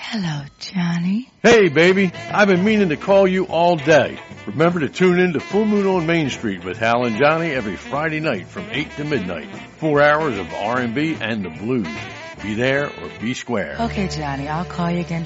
Hello, Johnny. Hey, baby. I've been meaning to call you all day. Remember to tune in to Full Moon on Main Street with Hal and Johnny every Friday night from 8 to midnight. 4 hours of R&B and the blues. Be there or be square. Okay, Johnny, I'll call you again